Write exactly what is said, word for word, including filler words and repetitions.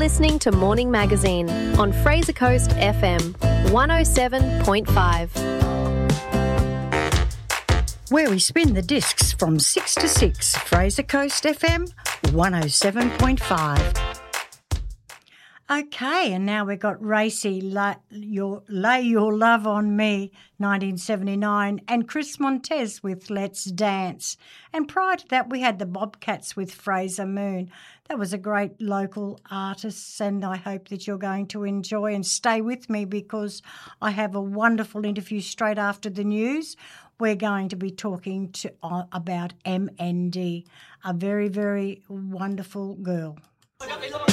listening to Morning Magazine on Fraser Coast F M one oh seven point five. Where we spin the discs from six to six, Fraser Coast F M one oh seven point five. Okay, and now we've got Racy, La- your, Lay Your Love on Me, nineteen seventy-nine, and Chris Montez with Let's Dance. And prior to that, we had the Bobcats with Fraser Moon. That was a great local artist, and I hope that you're going to enjoy and stay with me because I have a wonderful interview straight after the news. We're going to be talking to, uh, about M N D, a very, very wonderful girl.